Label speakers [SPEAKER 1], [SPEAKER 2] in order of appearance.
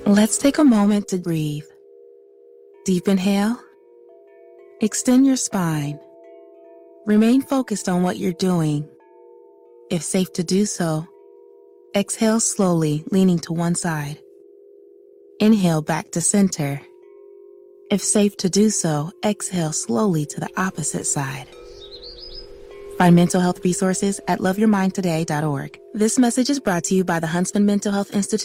[SPEAKER 1] Let's take a moment to breathe. Deep inhale. Extend your spine. Remain focused on what you're doing. If safe to do so, exhale slowly, leaning to one side. Inhale back to center. If safe to do so, exhale slowly to the opposite side. Find mental health resources at loveyourmindtoday.org. This message is brought to you by the Huntsman Mental Health Institute.